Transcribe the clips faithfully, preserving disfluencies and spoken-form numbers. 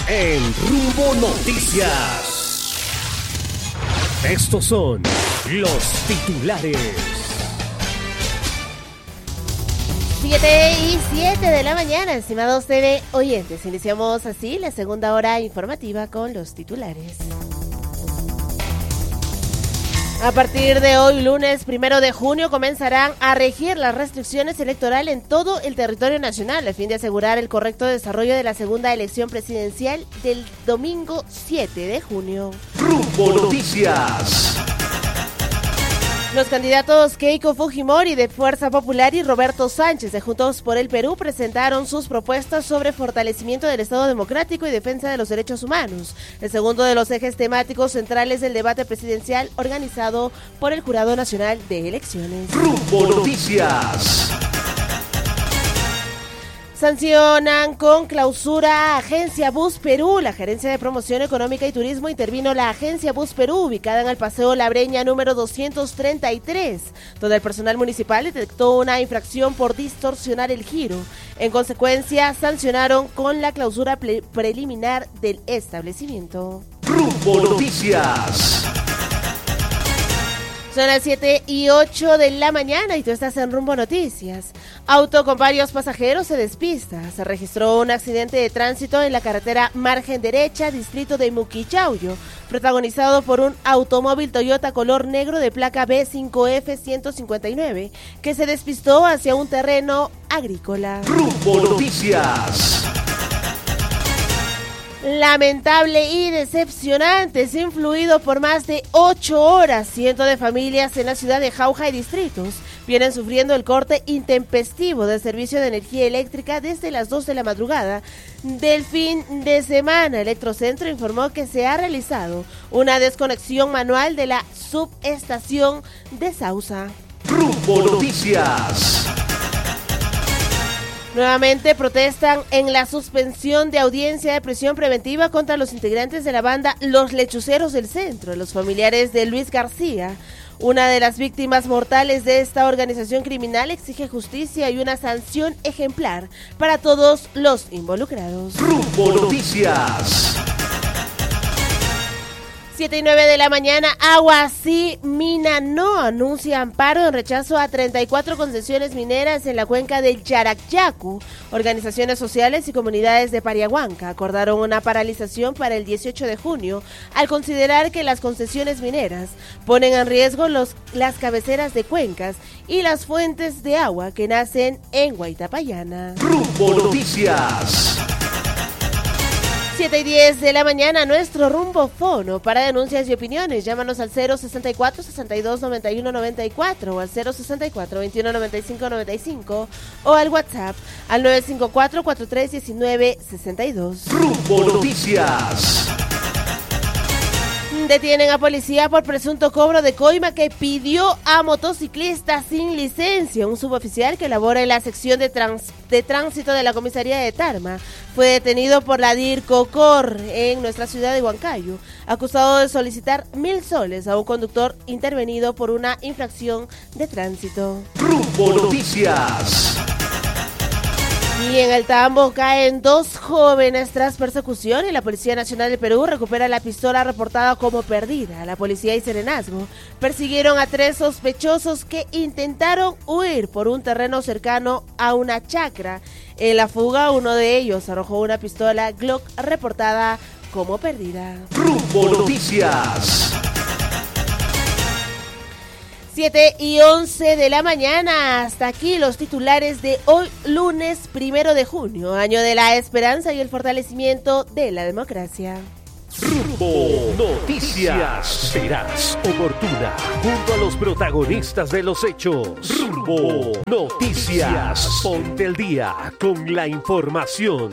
en Rumbo Noticias. Estos son los titulares. siete y siete de la mañana, estimados T V oyentes. Iniciamos así la segunda hora informativa con los titulares. A partir de hoy, lunes primero de junio, comenzarán a regir las restricciones electorales en todo el territorio nacional a fin de asegurar el correcto desarrollo de la segunda elección presidencial del domingo siete de junio. Rumbo Noticias. Los candidatos Keiko Fujimori de Fuerza Popular y Roberto Sánchez de Juntos por el Perú presentaron sus propuestas sobre fortalecimiento del Estado democrático y defensa de los derechos humanos, el segundo de los ejes temáticos centrales del debate presidencial organizado por el Jurado Nacional de Elecciones. Rumbo Noticias. Sancionan con clausura a Agencia Bus Perú. La Gerencia de Promoción Económica y Turismo intervino la Agencia Bus Perú, ubicada en el Paseo La Breña número doscientos treinta y tres, donde el personal municipal detectó una infracción por distorsionar el giro. En consecuencia, sancionaron con la clausura pre- preliminar del establecimiento. Rumbo Noticias. Son las siete y ocho de la mañana y tú estás en Rumbo Noticias. Auto con varios pasajeros se despista. Se registró un accidente de tránsito en la carretera Margen Derecha, distrito de Muquichauyo, protagonizado por un automóvil Toyota color negro de placa B cinco F ciento cincuenta y nueve, que se despistó hacia un terreno agrícola. Rumbo Noticias. Lamentable y decepcionante, es influido por más de ocho horas. Cientos de familias en la ciudad de Jauja y distritos vienen sufriendo el corte intempestivo del servicio de energía eléctrica desde las dos de la madrugada del fin de semana. Electrocentro informó que se ha realizado una desconexión manual de la subestación de Sausa. Rumbo Noticias. Nuevamente protestan en la suspensión de audiencia de prisión preventiva contra los integrantes de la banda Los Lechuceros del Centro. Los familiares de Luis García, una de las víctimas mortales de esta organización criminal, exige justicia y una sanción ejemplar para todos los involucrados. Rumbo Noticias. siete y nueve de la mañana, Agua Sí, Mina No anuncia amparo en rechazo a treinta y cuatro concesiones mineras en la cuenca del Yaracyacu. Organizaciones sociales y comunidades de Pariahuanca acordaron una paralización para el dieciocho de junio al considerar que las concesiones mineras ponen en riesgo los, las cabeceras de cuencas y las fuentes de agua que nacen en Huaytapallana. Rumbo Noticias. siete y diez de la mañana, nuestro rumbo fono para denuncias y opiniones. Llámanos al cero sesenta y cuatro, sesenta y dos, noventa y uno, noventa y cuatro o al cero sesenta y cuatro, veintiuno, noventa y cinco, noventa y cinco o al WhatsApp al nueve cinco cuatro, cuarenta y tres, diecinueve, sesenta y dos. Rumbo Noticias. Detienen a policía por presunto cobro de coima que pidió a motociclistas sin licencia. Un suboficial que labora en la sección de, trans, de tránsito de la comisaría de Tarma fue detenido por la DIRCOCOR en nuestra ciudad de Huancayo, acusado de solicitar mil soles a un conductor intervenido por una infracción de tránsito. Rumbo Noticias. Y en el Tambo caen dos jóvenes tras persecución y la Policía Nacional del Perú recupera la pistola reportada como perdida. La policía y Serenazgo persiguieron a tres sospechosos que intentaron huir por un terreno cercano a una chacra. En la fuga, uno de ellos arrojó una pistola Glock reportada como perdida. Rumbo Noticias. siete y once de la mañana, hasta aquí los titulares de hoy, lunes primero de junio, año de la esperanza y el fortalecimiento de la democracia. Rumbo Noticias. Serás oportuna junto a los protagonistas de los hechos. Rumbo Noticias. Ponte el día con la información.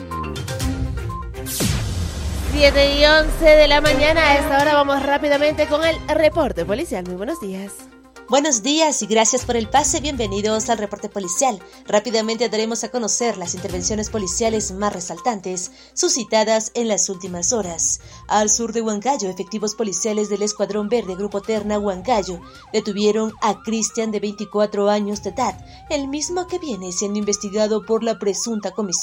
siete y once de la mañana, a esta hora vamos rápidamente con el reporte policial. Muy buenos días. Buenos días y gracias por el pase. Bienvenidos al reporte policial. Rápidamente daremos a conocer las intervenciones policiales más resaltantes suscitadas en las últimas horas. Al sur de Huancayo, efectivos policiales del Escuadrón Verde Grupo Terna Huancayo detuvieron a Cristian de veinticuatro años de edad, el mismo que viene siendo investigado por la presunta comisión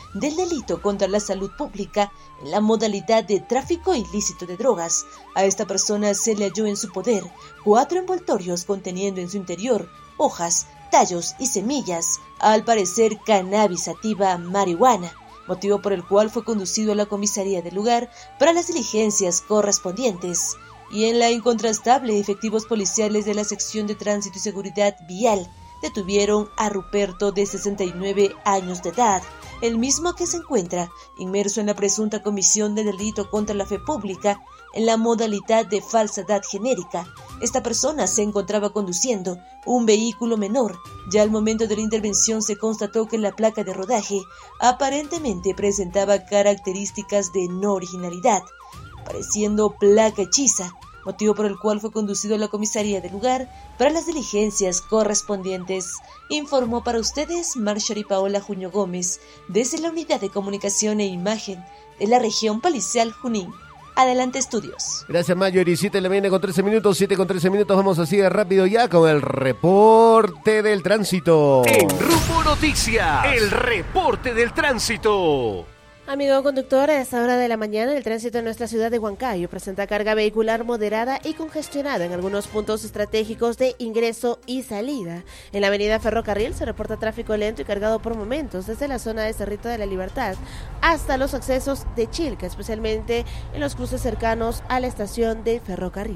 del delito contra la salud pública en la modalidad de tráfico ilícito de drogas. A esta persona se le halló en su poder cuatro envoltorios conteniendo en su interior hojas, tallos y semillas, al parecer cannabis sativa marihuana, motivo por el cual fue conducido a la comisaría del lugar para las diligencias correspondientes. Y en la incontrastable, efectivos policiales de la sección de tránsito y seguridad vial detuvieron a Ruperto, de sesenta y nueve años de edad, el mismo que se encuentra inmerso en la presunta comisión de delito contra la fe pública en la modalidad de falsedad genérica. Esta persona se encontraba conduciendo un vehículo menor. Ya al momento de la intervención se constató que la placa de rodaje aparentemente presentaba características de no originalidad, pareciendo placa hechiza, motivo por el cual fue conducido a la comisaría del lugar para las diligencias correspondientes. Informó para ustedes Marjorie Paola Juño Gómez, desde la Unidad de Comunicación e Imagen de la Región Policial Junín. Adelante, estudios. Gracias, Marjorie. siete de la mañana con trece minutos, siete con trece minutos. Vamos así de rápido ya con el reporte del tránsito. En Rumbo Noticias, el reporte del tránsito. Amigo conductor, a esta hora de la mañana el tránsito en nuestra ciudad de Huancayo presenta carga vehicular moderada y congestionada en algunos puntos estratégicos de ingreso y salida. En la avenida Ferrocarril se reporta tráfico lento y cargado por momentos desde la zona de Cerrito de la Libertad hasta los accesos de Chilca, especialmente en los cruces cercanos a la estación de Ferrocarril.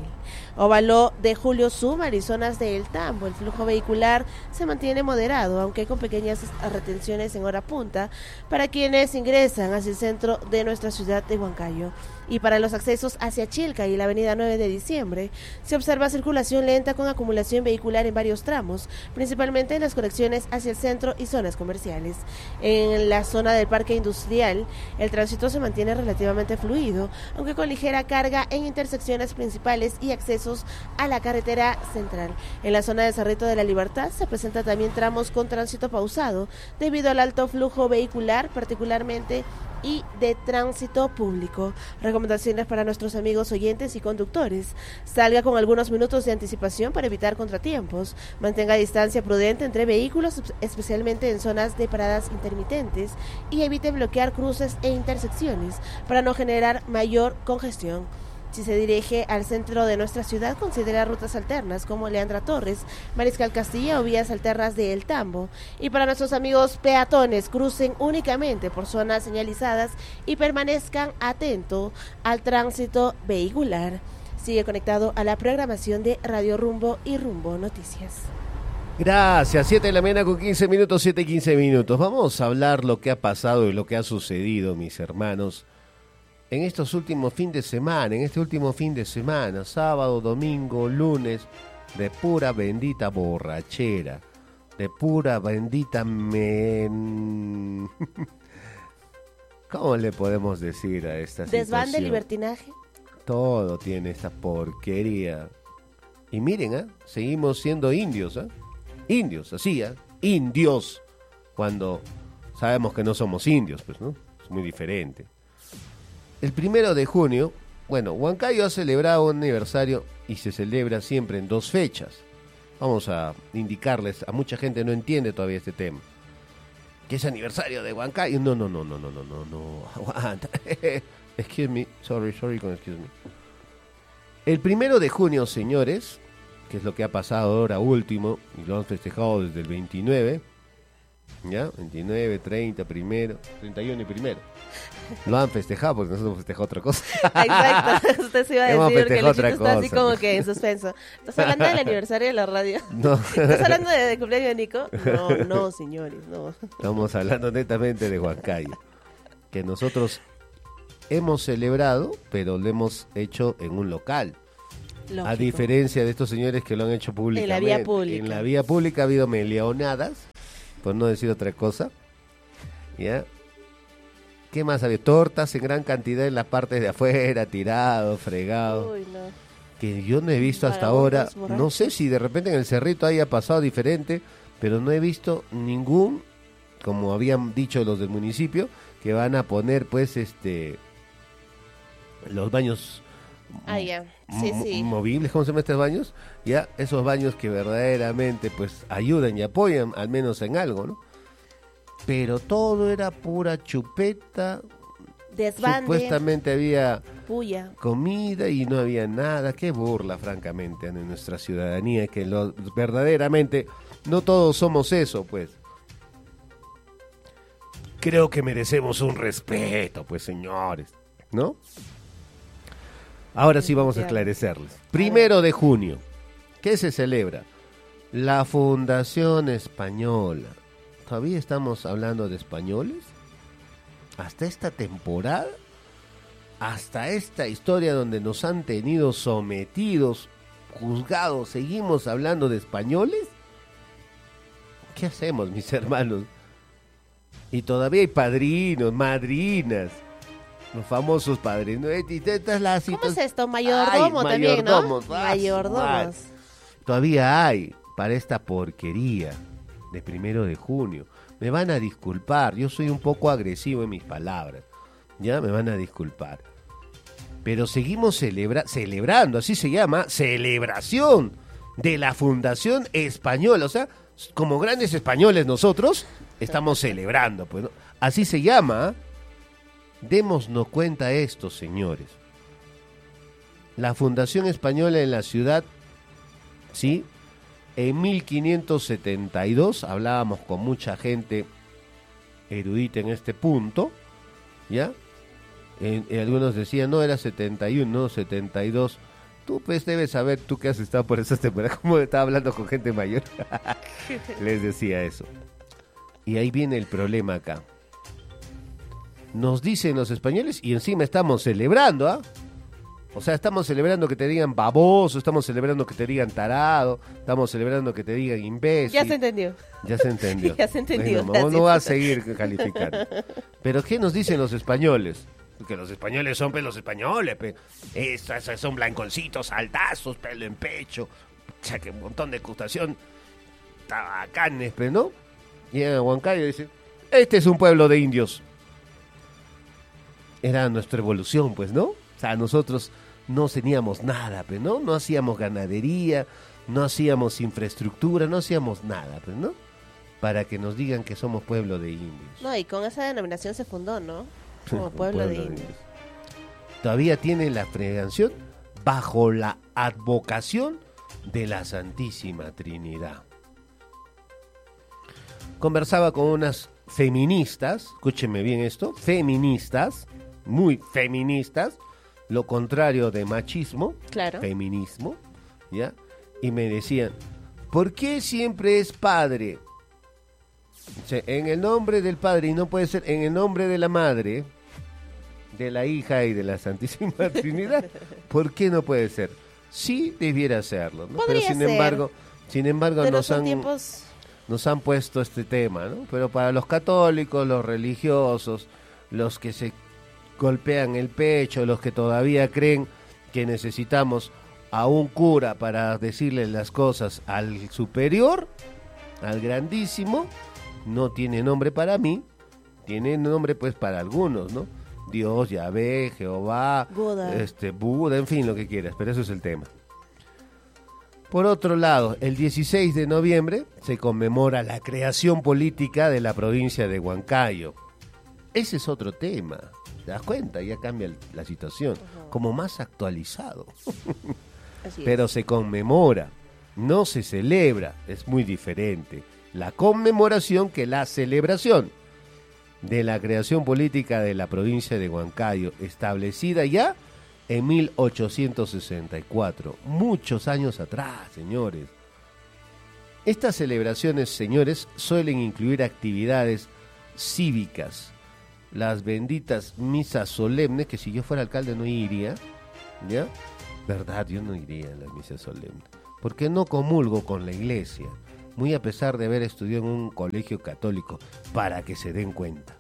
Óvalo de Julio Sumar y zonas de El Tambo, el flujo vehicular se mantiene moderado, aunque con pequeñas retenciones en hora punta para quienes ingresan hacia el centro de nuestra ciudad de Huancayo. Y para los accesos hacia Chilca y la avenida nueve de diciembre, se observa circulación lenta con acumulación vehicular en varios tramos, principalmente en las conexiones hacia el centro y zonas comerciales. En la zona del parque industrial, el tránsito se mantiene relativamente fluido, aunque con ligera carga en intersecciones principales y accesos a la carretera central. En la zona de Cerrito de la Libertad se presenta también tramos con tránsito pausado, debido al alto flujo vehicular, particularmente y de tránsito público. Recomendaciones para nuestros amigos oyentes y conductores: salga con algunos minutos de anticipación para evitar contratiempos, mantenga distancia prudente entre vehículos, especialmente en zonas de paradas intermitentes, y evite bloquear cruces e intersecciones para no generar mayor congestión. Si se dirige al centro de nuestra ciudad, considera rutas alternas como Leandra Torres, Mariscal Castilla o vías alternas de El Tambo. Y para nuestros amigos peatones, crucen únicamente por zonas señalizadas y permanezcan atentos al tránsito vehicular. Sigue conectado a la programación de Radio Rumbo y Rumbo Noticias. Gracias, siete de la mañana con quince minutos, siete y quince minutos. Vamos a hablar lo que ha pasado y lo que ha sucedido, mis hermanos, en estos últimos fin de semana, en este último fin de semana, sábado, domingo, lunes, de pura bendita borrachera, de pura bendita men... ¿Cómo le podemos decir a esta situación? Desván de libertinaje. Todo tiene esta porquería. Y miren, ¿eh? Seguimos siendo indios, ¿eh? Indios, así, ¿eh? Indios, cuando sabemos que no somos indios, pues, ¿no? Es muy diferente. El primero de junio, bueno, Huancayo ha celebrado un aniversario y se celebra siempre en dos fechas. Vamos a indicarles, a mucha gente no entiende todavía este tema. ¿Qué es aniversario de Huancayo? No, no, no, no, no, no, no, no, aguanta. Excuse me, sorry, sorry con excuse me. El primero de junio, señores, que es lo que ha pasado ahora último, y lo han festejado desde el veintinueve, ¿ya? veintinueve, treinta, primero, treinta y uno y primero. Lo han festejado porque nosotros hemos festejado otra cosa. Exacto, usted se iba a Hemos decir que el festejado Luchito otra está así cosa. como que en suspenso. ¿Estás hablando del aniversario de la radio? No. ¿Estás hablando de, de cumpleaños de Nico? No, no, señores, no. Estamos hablando netamente de Huancayo, que nosotros hemos celebrado, pero lo hemos hecho en un local. Lógico. A diferencia de estos señores que lo han hecho públicamente. En la vía pública. En la vía pública ha habido meleonadas, por no decir otra cosa. ¿Ya? ¿Qué más había? Tortas en gran cantidad en las partes de afuera, tirado, fregado. Uy, no. Que yo no he visto hasta Vagabundos, ahora. No sé si de repente en el Cerrito haya pasado diferente, pero no he visto ningún, como habían dicho los del municipio, que van a poner pues este los baños Ah, ya. Sí, m- sí. movibles, ¿cómo se llaman estos baños? Ya, esos baños que verdaderamente pues ayudan y apoyan al menos en algo, ¿no? pero todo era pura chupeta. Desbande. Supuestamente había Puya. comida y no había nada. Qué burla, francamente, de nuestra ciudadanía, que lo, verdaderamente no todos somos eso, pues. Creo que merecemos un respeto, pues, señores, ¿no? Ahora sí vamos a esclarecerles. Primero de junio, ¿qué se celebra? La Fundación Española. ¿Todavía estamos hablando de españoles? Hasta esta temporada, hasta esta historia donde nos han tenido sometidos, juzgados, ¿seguimos hablando de españoles? ¿Qué hacemos, mis hermanos? Y todavía hay padrinos, madrinas, los famosos padrinos. Esta es la ¿Cómo es esto? Mayordomo Ay, también, mayordomos, ¿no? ah, Mayordomos. Todavía hay para esta porquería de primero de junio. Me van a disculpar, yo soy un poco agresivo en mis palabras, ya me van a disculpar. Pero seguimos celebra celebrando, así se llama, celebración de la Fundación Española. O sea, como grandes españoles nosotros estamos celebrando, pues, ¿no? Así se llama. Démonos cuenta esto, señores. La Fundación Española en la ciudad, ¿sí? En mil quinientos setenta y dos, hablábamos con mucha gente erudita en este punto, ¿ya? En, en algunos decían, no, era setenta y uno, no, setenta y dos. Tú pues debes saber, tú que has estado por esas temporadas, cómo estaba hablando con gente mayor. Les decía eso. Y ahí viene el problema acá. Nos dicen los españoles y encima estamos celebrando, ¿ah? ¿eh? O sea, estamos celebrando que te digan baboso, estamos celebrando que te digan tarado, estamos celebrando que te digan imbécil. Ya se entendió. Ya se entendió. Ya se entendió. Bueno, no va a seguir calificando. Pero ¿qué nos dicen los españoles? Que los españoles son pues los españoles, pe. Estos son blanconcitos, altazos, pelo en pecho, ya que un montón de gustación, tabacanes, pe, ¿no? Y en Huancayo dicen, este es un pueblo de indios. Era nuestra evolución, pues, ¿no? O sea, nosotros no teníamos nada, pues, ¿no? No hacíamos ganadería, no hacíamos infraestructura, no hacíamos nada, pues, ¿no? Para que nos digan que somos pueblo de indios. No, y con esa denominación se fundó, ¿no? Como pueblo, pueblo de, de indios. indios. Todavía tiene la fregación bajo la advocación de la Santísima Trinidad. Conversaba con unas feministas, escúchenme bien esto, feministas, muy feministas, lo contrario de machismo, claro. Feminismo, ¿ya? Y me decían, ¿por qué siempre es padre? O sea, en el nombre del padre, y no puede ser en el nombre de la madre, de la hija y de la Santísima Trinidad. ¿Por qué no puede ser? Sí, debiera serlo, ¿no? Pero sin ser. embargo, sin embargo Pero nos han, tiempos... nos han puesto este tema, ¿no? Pero para los católicos, los religiosos, los que se golpean el pecho, los que todavía creen que necesitamos a un cura para decirle las cosas al superior, al grandísimo, no tiene nombre para mí, tiene nombre pues para algunos, ¿no? Dios, Yahvé, Jehová, Buda. este Buda, en fin, lo que quieras, pero eso es el tema. Por otro lado, el dieciséis de noviembre se conmemora la creación política de la provincia de Huancayo. Ese es otro tema, ¿te das cuenta? Ya cambia la situación, uh-huh. Como más actualizado. Así Pero es. Se conmemora, no se celebra, es muy diferente. La conmemoración que la celebración de la creación política de la provincia de Huancayo, establecida ya en mil ochocientos sesenta y cuatro, muchos años atrás, señores. Estas celebraciones, señores, suelen incluir actividades cívicas, las benditas misas solemnes, que si yo fuera alcalde no iría, ¿ya? Verdad, yo no iría a las misas solemnes, porque no comulgo con la iglesia, muy a pesar de haber estudiado en un colegio católico, para que se den cuenta.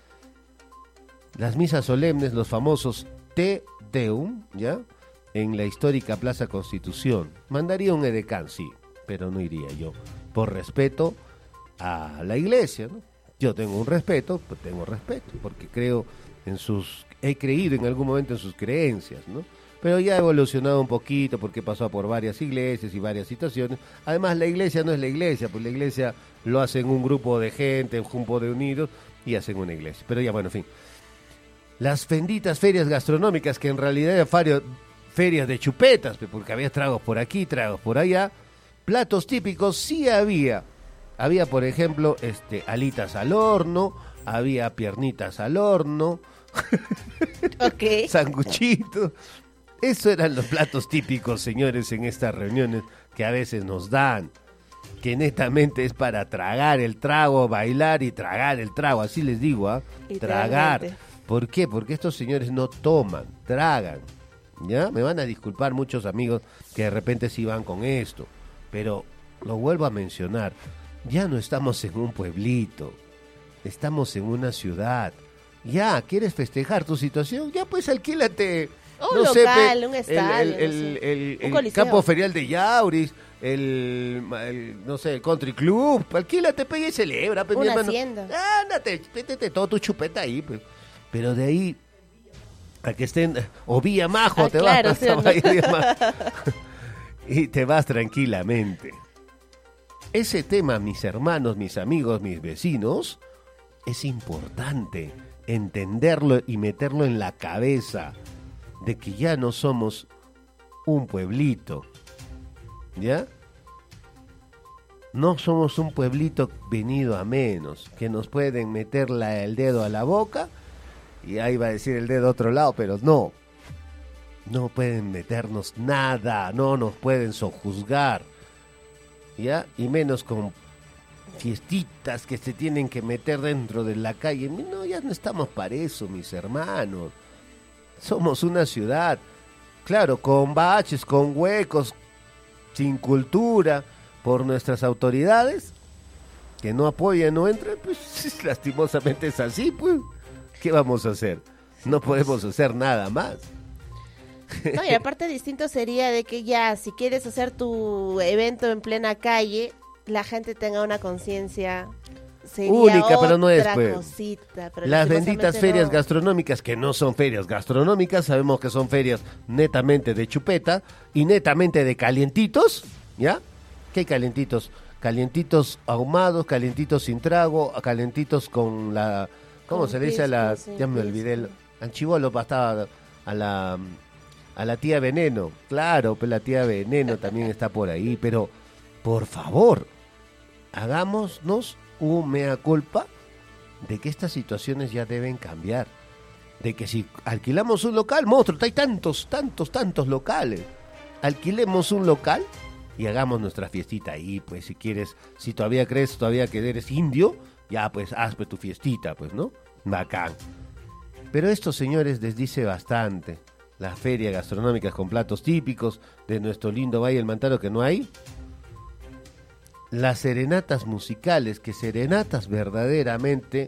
Las misas solemnes, los famosos Te Deum, ¿ya? En la histórica Plaza Constitución. Mandaría un edecán, sí, pero no iría yo, por respeto a la iglesia, ¿no? Yo tengo un respeto, pues tengo respeto, porque creo en sus, he creído en algún momento en sus creencias, ¿no? pero ya ha evolucionado un poquito porque pasó por varias iglesias y varias situaciones. Además, la iglesia no es la iglesia, pues la iglesia lo hacen un grupo de gente, un grupo de unidos y hacen una iglesia. Pero ya, bueno, en fin. Las benditas ferias gastronómicas, que en realidad eran fario, ferias de chupetas, porque había tragos por aquí, tragos por allá. Platos típicos sí había. Había, por ejemplo, este, alitas al horno, había piernitas al horno, Ok. sanguchitos. Eso eran los platos típicos, señores, en estas reuniones que a veces nos dan, que netamente es para tragar el trago, bailar y tragar el trago, así les digo, ¿ah? Tragar. Literalmente. ¿Por qué? Porque estos señores no toman, tragan, ¿ya? Me van a disculpar muchos amigos que de repente sí van con esto, pero lo vuelvo a mencionar, ya no estamos en un pueblito, estamos en una ciudad. Ya, ¿quieres festejar tu situación? Ya pues alquílate, Un no sé, local, pe- un el- estadio, el, el, no sé. el- Un el coliseo. campo ferial de Yauris, el, el, no sé, el country club, alquílate, pe, y celebra, pe, mi Una hermano. hacienda. Ándate, métete todo tu chupeta ahí, pe. Pero de ahí a que estén, o Villa Majo, Ah, te claro, vas ¿sí a o no? Villa Majo. Y te vas tranquilamente. Ese tema, mis hermanos, mis amigos, mis vecinos, es importante entenderlo y meterlo en la cabeza de que ya no somos un pueblito, ¿ya? No somos un pueblito venido a menos, que nos pueden meter la- el dedo a la boca, y ahí va a decir el dedo a otro lado, pero no. No pueden meternos nada, no nos pueden sojuzgar, ¿ya? Y menos con fiestitas que se tienen que meter dentro de la calle. No, ya no estamos para eso, mis hermanos. Somos una ciudad, claro, con baches, con huecos, sin cultura, por nuestras autoridades, que no apoyan, no entran, pues lastimosamente es así, pues. ¿Qué vamos a hacer? No podemos hacer nada más. No, y aparte distinto sería de que ya, si quieres hacer tu evento en plena calle, la gente tenga una conciencia sería Única, pero no es, otra pues. cosita, pero Las lastimosamente benditas ferias no. gastronómicas, que no son ferias gastronómicas, sabemos que son ferias netamente de chupeta y netamente de calientitos, ¿ya? ¿Qué calientitos? Calientitos ahumados, calientitos sin trago, calientitos con la... ¿Cómo Con se le dice a la...? pisco, sin Ya me olvidé. El, pisco. al chivolo bastaba a la... A la tía Veneno. Claro, pues la tía Veneno también está por ahí, pero por favor, hagámonos un mea culpa de que estas situaciones ya deben cambiar. De que si alquilamos un local, monstruo, hay tantos, tantos, tantos locales. Alquilemos un local y hagamos nuestra fiestita ahí, pues si quieres, si todavía crees todavía que eres indio, ya pues haz pues, tu fiestita, pues, ¿no? Bacán. Pero estos señores les dice bastante. Las ferias gastronómicas con platos típicos de nuestro lindo Valle del Mantaro que no hay. Las serenatas musicales, que serenatas verdaderamente,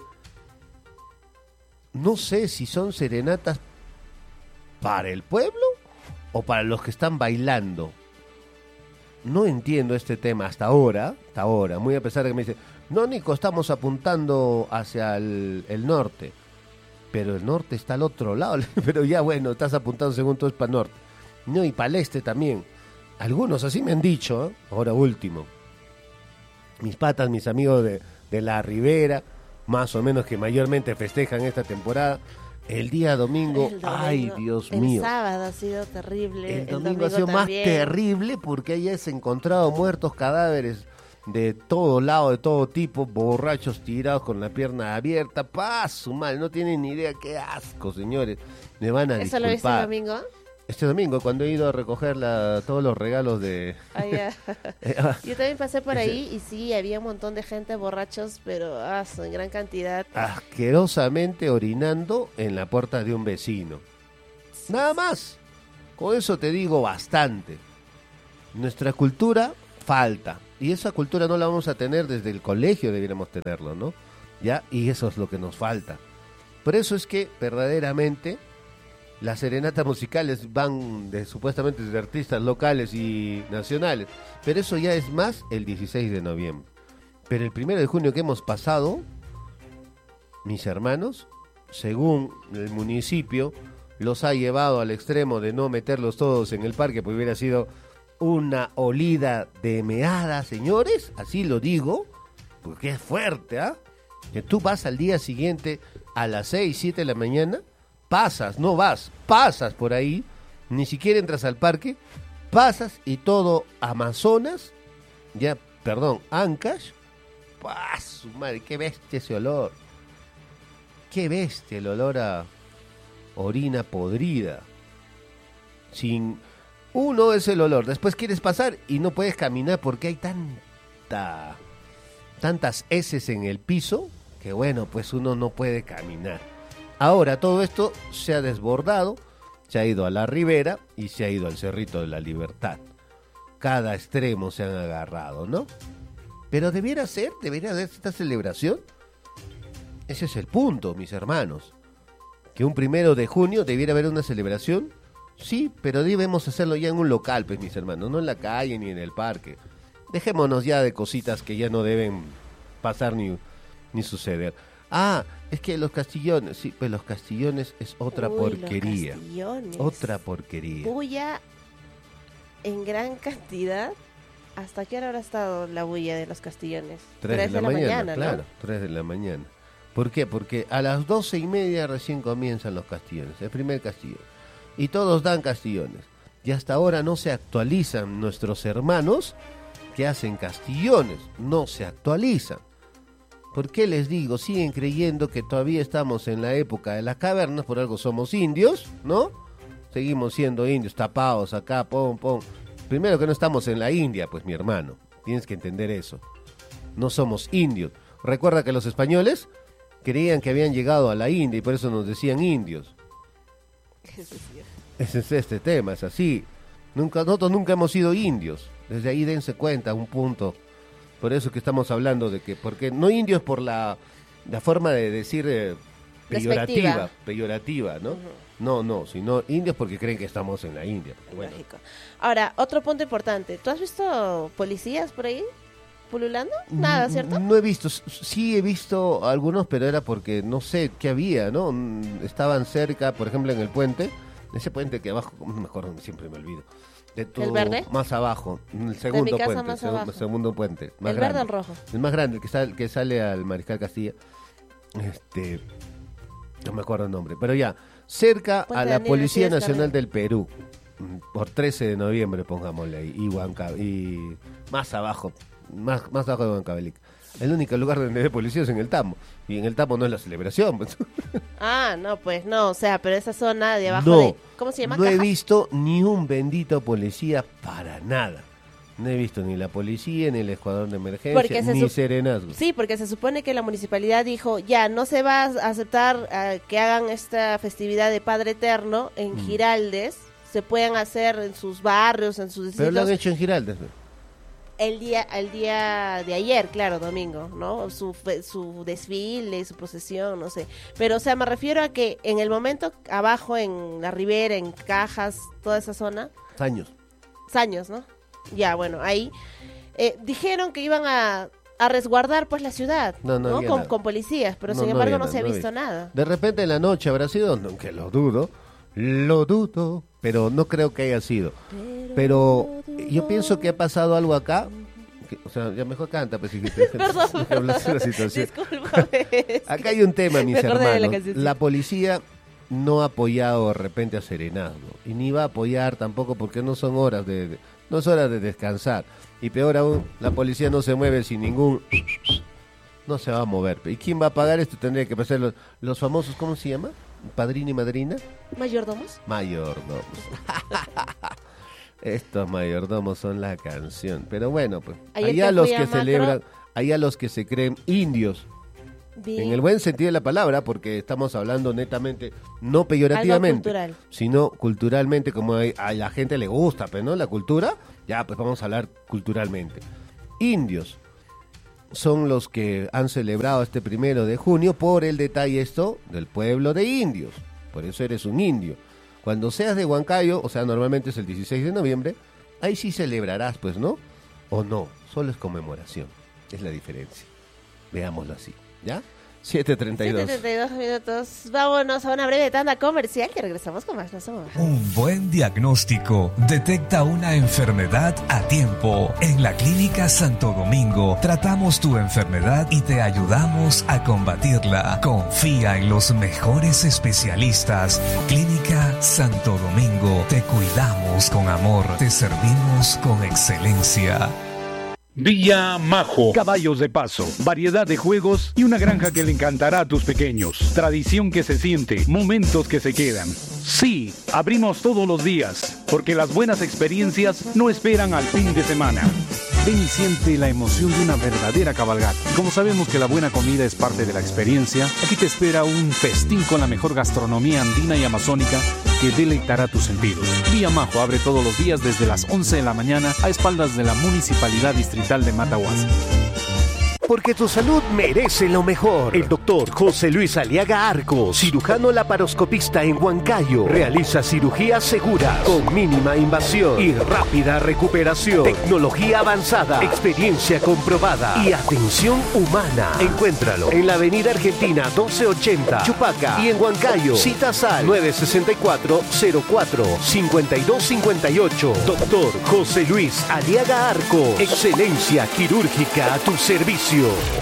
no sé si son serenatas para el pueblo o para los que están bailando. No entiendo este tema hasta ahora, hasta ahora, muy a pesar de que me dicen, no, Nico, estamos apuntando hacia el, el norte. Pero el norte está al otro lado, pero ya bueno, estás apuntando según todo es para el norte. No, y para el este también. Algunos así me han dicho, ¿eh? Ahora último. Mis patas, mis amigos de, de la Ribera, más o menos que mayormente festejan esta temporada. El día domingo, El domingo, ay Dios el mío. El sábado ha sido terrible. El domingo, ha sido más también. terrible porque ahí se encontrado muertos cadáveres de todo lado, de todo tipo, borrachos tirados con la pierna abierta, paso mal, no tienen ni idea, qué asco, señores, me van a ¿Eso lo viste el disculpar. domingo? Este domingo, cuando he ido a recoger la, todos los regalos de... Ah, ya. Eh, Yo también pasé por ahí y sí, había un montón de gente borrachos, pero ah, en gran cantidad. asquerosamente orinando en la puerta de un vecino. Nada más, con eso te digo bastante. Nuestra cultura falta. Y esa cultura no la vamos a tener desde el colegio, debiéramos tenerlo, ¿no? ¿Ya? Y eso es lo que nos falta. Por eso es que verdaderamente las serenatas musicales van de, supuestamente de artistas locales y nacionales, pero eso ya es más el dieciséis de noviembre. Pero el primero de junio que hemos pasado, mis hermanos, según el municipio, los ha llevado al extremo de no meterlos todos en el parque, pues hubiera sido una olida de meada, señores, así lo digo, porque es fuerte, ¿ah? Que tú vas al día siguiente a las seis, siete de la mañana, pasas, no vas, pasas por ahí, ni siquiera entras al parque, pasas y todo Amazonas, ya, perdón, Ancash, ¡pah, su madre! ¡Qué bestia ese olor! ¡Qué bestia el olor a orina podrida! Sin... Uno es el olor, después quieres pasar y no puedes caminar porque hay tanta, tantas heces en el piso que bueno, pues uno no puede caminar. Ahora todo esto se ha desbordado, se ha ido a la ribera y se ha ido al Cerrito de la Libertad. Cada extremo se han agarrado, ¿no? Pero debiera ser, debería ser esta celebración. Ese es el punto, mis hermanos. Que un primero de junio debiera haber una celebración. Sí, pero debemos hacerlo ya en un local, pues, mis hermanos, no en la calle ni en el parque. Dejémonos ya de cositas que ya no deben pasar ni, ni suceder. Ah, es que los castillones, sí, pues los castillones es otra Uy, porquería. Los castillones. Otra porquería. Bulla en gran cantidad. ¿Hasta qué hora habrá estado la bulla de los castillones? Tres de la, mañana, mañana, claro, ¿no? tres de la mañana. ¿Por qué? Porque a las doce y media recién comienzan los castillones, el primer castillón. Y todos dan castillones. Y hasta ahora no se actualizan nuestros hermanos que hacen castillones. No se actualizan. ¿Por qué les digo? Siguen creyendo que todavía estamos en la época de las cavernas, por algo somos indios, ¿no? Seguimos siendo indios, tapados acá, pom, pom. Primero que no estamos en la India, pues mi hermano. Tienes que entender eso. No somos indios. Recuerda que los españoles creían que habían llegado a la India y por eso nos decían indios. Ese es este tema, es así. Nunca, nosotros nunca hemos sido indios. Desde ahí dense cuenta, un punto. Por eso que estamos hablando de que, porque no indios por la, la forma de decir eh, peyorativa, Despectiva. peyorativa, ¿no? Ujú. No, no, sino indios porque creen que estamos en la India. Bueno, Lógico. Ahora, otro punto importante. ¿Tú has visto policías por ahí pululando? Nada, ¿cierto? No he visto, sí he visto algunos, pero era porque no sé qué había, ¿no? Mm, Estaban cerca, por ejemplo, en el puente, ese puente que abajo, no me acuerdo, siempre me olvido. De tu, ¿El verde? Más abajo, el segundo mi casa puente, más el seg- abajo. segundo puente. Más ¿El grande. verde o el rojo? El más grande, el que, sale, que sale al Mariscal Castilla. Este, no me acuerdo el nombre, pero ya, cerca Puente a de la Aníbal Policía Cíes Nacional Carrera. del Perú, mm, por trece de noviembre, pongámosle ahí, y, Huanca, y más abajo, más, más abajo de Huancavelica. El único lugar donde hay policía es en el Tambo, y en el Tambo no es la celebración. Pues. Ah, no, pues no, o sea, pero esa zona de abajo No, de... ¿Cómo se llama? no he ¿Cajas? visto ni un bendito policía para nada. No he visto ni la policía, ni el escuadrón de Porque emergencia, se ni sup- serenazgo. Sí, porque se supone que la municipalidad dijo, ya, no se va a aceptar ah, que hagan esta festividad de Padre Eterno en Mm. Giraldes, se pueden hacer en sus barrios, en sus Pero lo han distritos, hecho en Giraldes. ¿no? el día el día de ayer, claro, domingo, ¿no? Su, fe- su desfile, su procesión, no sé. Pero, o sea, me refiero a que en el momento abajo, en la ribera, en Cajas, toda esa zona, Años. años, ¿no? Ya, bueno, ahí eh, dijeron que iban a, a resguardar pues la ciudad, No, no ¿no? había Con, nada. con policías, pero No, sin no embargo había no se ha nada, no visto había. nada. De repente en la noche habrá sido, aunque lo dudo, lo dudo, pero no creo que haya sido. Pero yo pienso que ha pasado algo acá, que- o sea, ya mejor canta, pues, hijita. Perdón, Deja hablar de la situación. discúlpame. Acá hay un tema, mis Me acordé de la hermanos. cancioncita. La policía no ha apoyado de repente a Serenazgo y ni va a apoyar tampoco porque no son horas de, de- no es hora de descansar. Y peor aún, la policía no se mueve sin ningún, no se va a mover. ¿Y quién va a pagar esto? Tendría que pasar los, los famosos, ¿cómo se llama? Padrino y madrina. ¿Mayordomos? Mayordomos. Estos mayordomos son la canción. Pero bueno, pues Ayer allá que los fui a que Macro- celebran, allá los que se creen indios. Vi En el buen sentido de la palabra, porque estamos hablando netamente, no peyorativamente, algo cultural. sino culturalmente, como hay- a la gente le gusta, pues, ¿no? La cultura, ya, pues vamos a hablar culturalmente. Indios son los que han celebrado este primero de junio por el detalle esto del pueblo de indios. Por eso eres un indio. Cuando seas de Huancayo, o sea, normalmente es el dieciséis de noviembre, ahí sí celebrarás, pues, ¿no? O no, solo es conmemoración. Es la diferencia. Veámoslo así, ¿ya? siete treinta y dos. siete treinta y dos minutos. Vámonos a una breve tanda comercial y regresamos con más. No somos. Un buen diagnóstico detecta una enfermedad a tiempo. En la Clínica Santo Domingo tratamos tu enfermedad y te ayudamos a combatirla. Confía en los mejores especialistas. Clínica Santo Domingo. Te cuidamos con amor. Te servimos con excelencia. Villa Majo. Caballos de paso, variedad de juegos y una granja que le encantará a tus pequeños. Tradición que se siente, momentos que se quedan. Sí, abrimos todos los días, porque las buenas experiencias no esperan al fin de semana. Ven y siente la emoción de una verdadera cabalgata. Como sabemos que la buena comida es parte de la experiencia, aquí te espera un festín con la mejor gastronomía andina y amazónica que deleitará tus sentidos. Villa Majo abre todos los días desde las once de la mañana a espaldas de la Municipalidad Distrital de Matahuasi. Porque tu salud merece lo mejor. El doctor José Luis Aliaga Arcos, cirujano laparoscopista en Huancayo, realiza cirugías seguras, con mínima invasión y rápida recuperación. Tecnología avanzada, experiencia comprobada y atención humana. Encuéntralo en la Avenida Argentina doce ochenta, Chupaca, y en Huancayo. Citas al nueve sesenta y cuatro, cero cuatro, cincuenta y dos cincuenta y ocho. Doctor José Luis Aliaga Arcos, excelencia quirúrgica a tu servicio.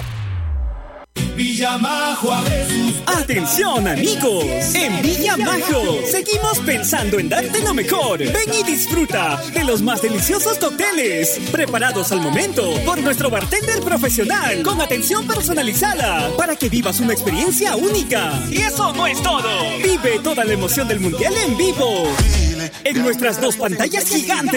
Villa Majo abre sus... ¡Atención, amigos! En Villa Majo seguimos pensando en darte lo mejor. Ven y disfruta de los más deliciosos cócteles preparados al momento por nuestro bartender profesional con atención personalizada para que vivas una experiencia única. Y eso no es todo. Vive toda la emoción del mundial en vivo en nuestras dos pantallas gigantes.